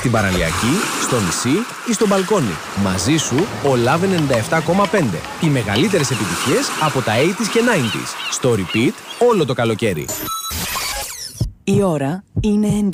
Στην παραλιακή, στο νησί ή στο μπαλκόνι. Μαζί σου ο Love 97,5. Οι μεγαλύτερες επιτυχίες από τα 80s και 90s. Στο repeat όλο το καλοκαίρι. Η ώρα είναι